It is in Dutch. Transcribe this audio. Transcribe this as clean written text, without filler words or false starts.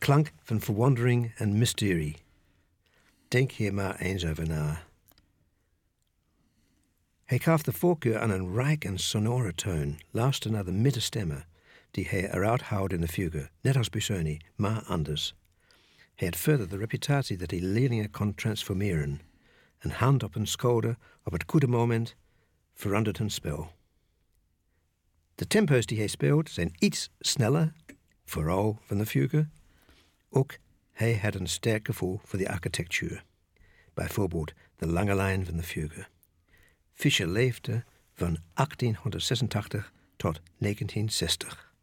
klank van verwondering en mysterie. Denk hier maar eens over na. Hij gaf de voorkeur aan een rijk en sonore toon, luister naar de middenstemmen, die hij eruit houdt in de fugue, net als Busoni, maar anders. Hij had verder de reputatie dat hij leerlingen kon transformeren. Een hand op een schouder op het goede moment verandert een spel. De tempo's die hij speelt zijn iets sneller, vooral van de fugue. Ook hij had een sterk gevoel voor de architectuur. Bijvoorbeeld de lange lijn van de fugue. Fischer leefde van 1886 tot 1960.